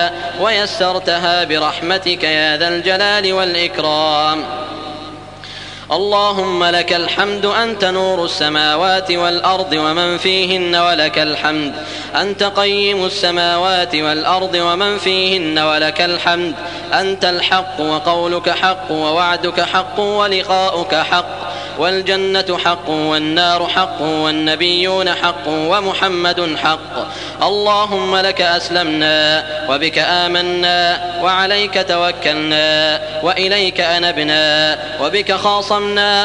ويسرتها برحمتك يا ذا الجلال والإكرام. اللهم لك الحمد أنت نور السماوات والأرض ومن فيهن، ولك الحمد أنت قيم السماوات والأرض ومن فيهن، ولك الحمد أنت الحق وقولك حق ووعدك حق ولقاؤك حق، والجنة حق والنار حق والنبيون حق ومحمد حق. اللهم لك أسلمنا وبك آمنا وعليك توكلنا وإليك أنبنا وبك خاصمنا